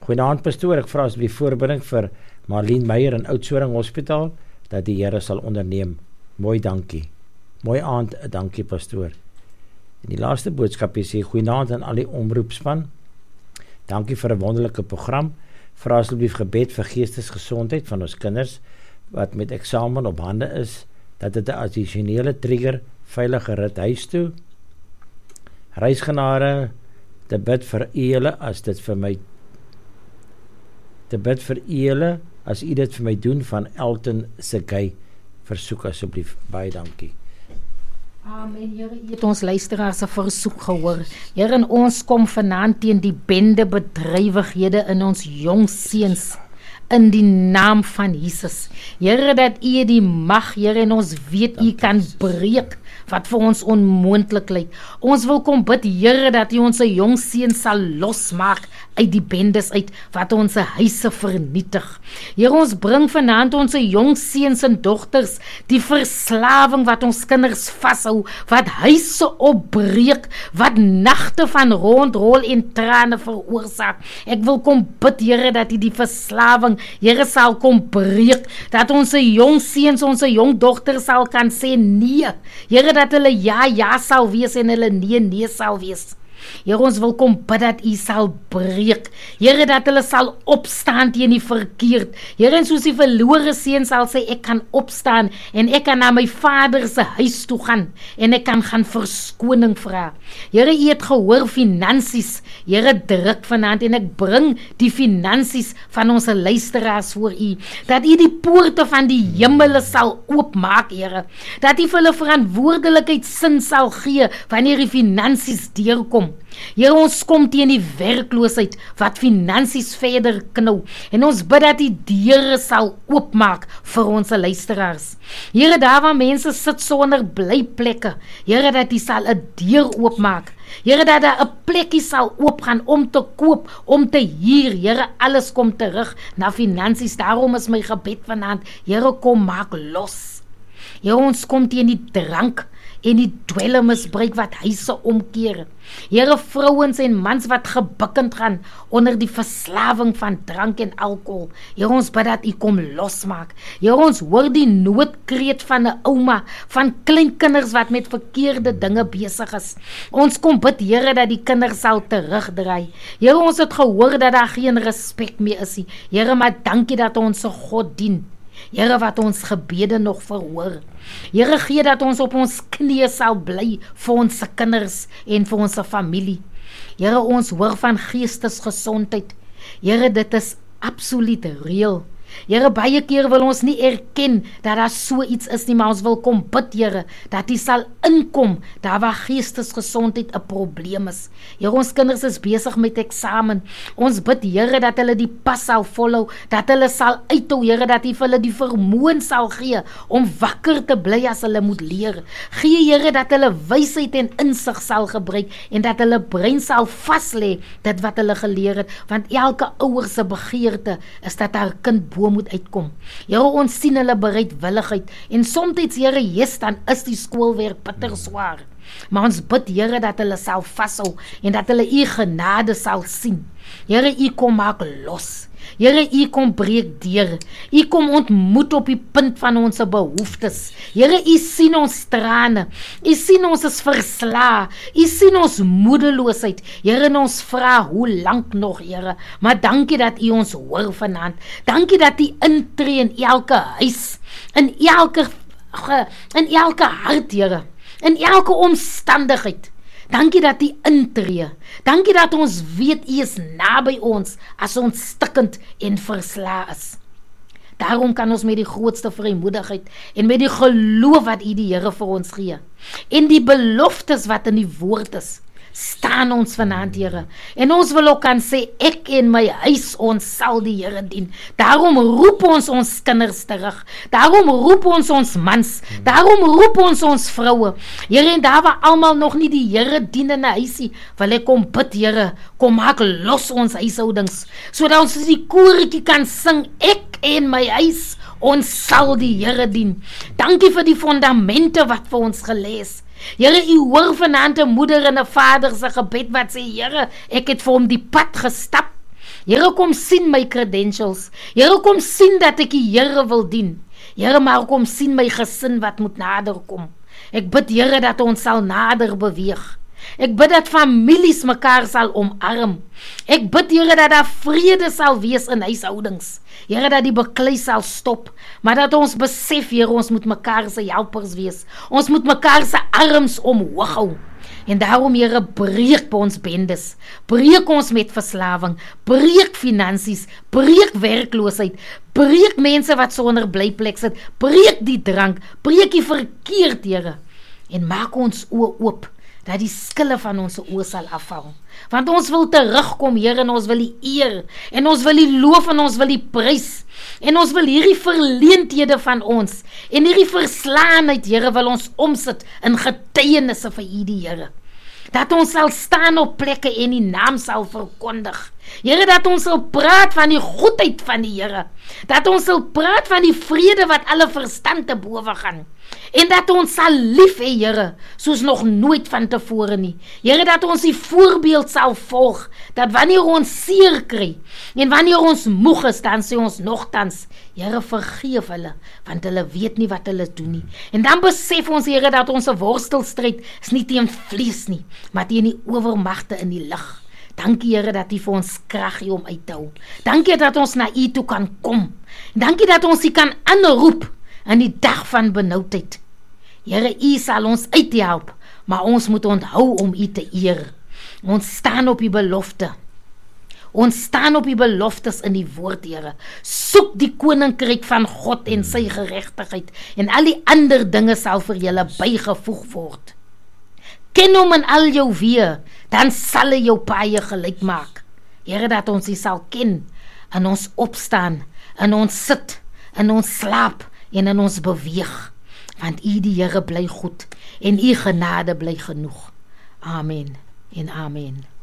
Goeienaand pastoor, ek vra asseblief voorbidding vir Marlene Meyer in Oudtshoorn Hospitaal, dat die Here sal onderneem. Mooi dankie. Mooi aand, dankie pastoor. En die laaste boodskap is sê, goeienaand aan al die omroepspan. Dankie vir 'n wonderlike program. Vra asseblief gebed vir geestesgesondheid van ons kinders, wat met eksamen op hande is, dat dit 'n addisionele trigger, veilige rit huis toe. Reisgenade, te bid vir julle as dit vir my as u dit vir my doen, van Elton Segay, versoek asseblief, baie dankie. Amen, Here, u het ons luisteraars se versoek gehoor. Here, en ons kom vanaand teen die bende bedrywighede in ons jong seuns, in die naam van Jesus. Here, dat u die mag, Here, en ons weet u kan breek wat vir ons onmoontlik lyk. Ons wil kom bid, Here, dat u ons jong seuns sal losmaak uit die bendes uit, wat ons huise vernietig. Here, ons bring vanaand ons jong seuns en dogters, die verslawing wat ons kinders vashou, wat huise opbreek, wat nagte van rondrol en trane veroorsaak. Ek wil kom bid, Here, dat u die verslawing, Here, sal kom breek, dat ons jong seuns, ons jong dogters sal kan sê nee. Here, dat hulle ja sal wees en hulle nee sal wees. Here, ons wil kom bid dat u sal breek. Here, dat hulle sal opstaan teen die verkeerd. Here, en soos die verlore seun sal sê, ek kan opstaan en ek kan na my vader se huis toe gaan en ek kan gaan verskoning vra. Here, u het gehoor finansies. Here, druk vanaand en ek bring die finansies van ons luisteraars voor u. Dat u die poorte van die hemele sal oopmaak, Here. Dat u vir hulle verantwoordelikheid sin sal gee wanneer die finansies deurkom. Here, ons kom teen die werkloosheid wat finansies verder knou en ons bid dat die deure sal oopmaak vir ons luisteraars. Here, daar waar mense sit sonder blyplekke, Here, dat die sal 'n deur oopmaak. Here, dat daar 'n plekkie sal oopgaan om te koop, om te huur. Here, alles kom terug na finansies. Daarom is my gebed vanaand, Here, kom maak los. Here, ons kom teen die drank en die dwelmmisbruik wat huise omkeer. Here, vrouens en mans wat gebukkend gaan onder die verslawing van drank en alkohol. Here, ons bid dat u kom losmaak. Here, ons hoor die noodkreet van 'n ouma, van kleinkinders wat met verkeerde dinge besig is. Ons kom bid, Here, dat die kinders sal terugdraai. Here, ons het gehoor dat daar geen respek meer is nie. Here, maar dankie dat ons se God dien. Here, wat ons gebede nog verhoor. Here, gee dat ons op ons knieë sal bly vir ons kinders en vir ons familie. Here, ons hoor van geestesgesondheid. Here, dit is absoluut reëel. Here, baie keer wil ons nie erken dat daar so iets is nie, maar ons wil kom bid, Here, dat U sal inkom daar waar geestesgesondheid 'n probleem is. Here, ons kinders is besig met eksamen. Ons bid, Here, dat hulle die pas sal volhou, dat hulle sal uithou, Here, dat U vir hulle die vermoë sal gee om wakker te bly as hulle moet leer. Gee, Here, dat hulle wysheid en insig sal gebruik en dat hulle brein sal vas lê dit wat hulle geleer het, want elke ouer se begeerte is dat haar kind bo moet uitkom. Here, ons sien hulle bereidwilligheid en soms, Here, dan is die skoolwerk bitter swaar. Maar ons bid, Here, dat hulle sal vashou en dat hulle U genade sal sien. Here, U kom maak los. Here, U kom breek deur. U kom ontmoet op die punt van ons behoeftes. Here, U sien ons trane. U sien ons is versla. U sien ons moedeloosheid. Here, en ons vra hoe lank nog, Here. Maar dankie dat U ons hoor vanaand. Dankie dat U intree in elke huis, in elke hart, Here, in elke omstandigheid. Dankie dat U intree. Dankie dat ons weet U is naby ons as ons stikkend en versla is. Daarom kan ons met die grootste vrymoedigheid en met die geloof wat U die Here vir ons gee en die beloftes wat in die woord is, staan ons vanaand, Here. En ons wil ook kan sê, ek en my huis, ons sal die Here dien. Daarom roep ons kinders terug. Daarom roep ons mans. Daarom roep ons vroue. Here, en daar waar almal nog nie die Here dien in 'n huisie, wil ek kom bid, Here, kom maak los ons huishoudings, sodat ons die koortjie kan sing, ek en my huis, ons sal die Here dien. Dankie vir die fondamente wat vir ons gelees. Here, U hoor vanaand 'n moeder en 'n vader se gebed wat sê, Here, ek het vir hom die pad gestap. Here, kom sien my credentials. Here, kom sien dat ek die Here wil dien. Here, maar kom sien my gesin wat moet nader kom. Ek bid, Here, dat ons sal nader beweeg. Ek bid dat families mekaar sal omarm. Ek bid, Here, dat daar vrede sal wees in huishoudings. Here, dat die beklei sal stop, maar dat ons besef, Here, ons moet mekaar se helpers wees. Ons moet mekaar se arms omhoog hou. En daarom, Here, breek by ons bendes, breek ons met verslawing, breek finansies, breek werkloosheid, breek mense wat sonder blyplek sit, breek die drank, breek die verkeerd, Here, en maak ons oë oop, dat die skille van ons oë sal afval. Want ons wil terugkom, Here, en ons wil die eer, en ons wil die loof, en ons wil die prys, en ons wil hierdie verleenthede van ons, en hierdie verslaanheid, Here, wil ons omsit in getuienisse vir U, die Here. Dat ons sal staan op plekke en die naam sal verkondig. Here, dat ons sal praat van die goedheid van die Here. Dat ons sal praat van die vrede wat alle verstand te bowe gaan. En dat ons sal lief hê, Here, soos nog nooit van tevore nie. Here, dat ons die voorbeeld sal volg, dat wanneer ons seer kry, en wanneer ons moeg is, dan sê ons nogtans, Here, vergeef hulle, want hulle weet nie wat hulle doen nie. En dan besef ons, Here, dat ons worstelstryd is nie teen vlees nie, maar teen die owermagte in die lig. Dankie, Here, dat U vir ons krag gee om uit te hou. Dankie dat ons na U toe kan kom. Dankie dat ons U kan aanroep in die dag van benoudheid. Here, U sal ons uithelp, maar ons moet onthou om U te eer. Ons staan op die belofte. Ons staan op die beloftes in die woord, Here. Soek die koninkryk van God en sy geregtigheid, en al die ander dinge sal vir julle bygevoeg word. Ken hom in al jou weë, dan sal hy jou paaie gelyk maak. Here, dat ons U sal ken, in ons opstaan, in ons sit, in ons slaap, en in ons beweeg, want U die Here bly goed, en U genade bly genoeg. Amen en amen.